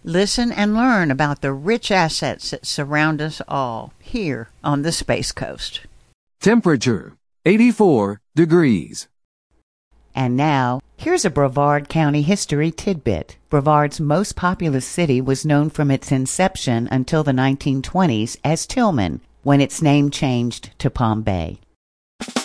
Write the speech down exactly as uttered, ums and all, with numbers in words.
Listen and learn about the rich assets that surround us all here on the Space Coast. Temperature, eighty-four degrees. And now, here's a Brevard County history tidbit. Brevard's most populous city was known from its inception until the nineteen twenties as Tillman, when its name changed to Palm Bay.